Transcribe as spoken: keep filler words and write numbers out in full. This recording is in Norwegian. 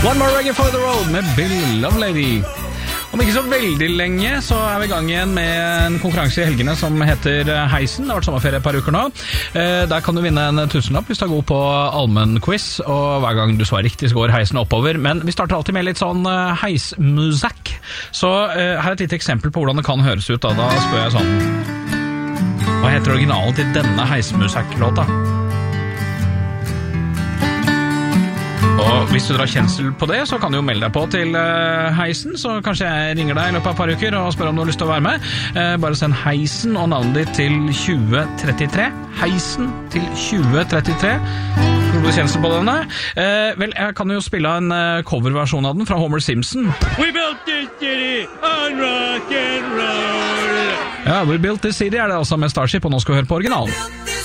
One More Reggae for the Road med Bill Lovelady. Om ikke så veldig lenge så er vi i gang igjen med en konkurranse i helgene som heter Heisen. Det har vært sommerferie et par uker nå. Der kan du vinne en tusenlapp hvis du er god på allmennquiz, og hver gang du svarer riktig så går heisen oppover. Men vi starter alltid med litt sånn heismusikk. Så her er et lite eksempel på hvordan det kan høres ut. Da, da spør jeg sånn: hva heter originalen til denne heismusikk-låta? Og hvis du drar kjensel på det, så kan du jo melde deg på til uh, Heisen, så kanskje jeg ringer deg i løpet av et par uker og spør om du har lyst til å være med. Uh, bare send Heisen og navnet ditt til tjue trettitre. Heisen til tjue trettitre. Får du kjensel på denne? Uh, vel, jeg kan jo spille en uh, coverversjon av den fra Homer Simpson. We built this city on rock and roll. Ja, We Built This City er det altså med Starship, og nå skal vi høre på originalen.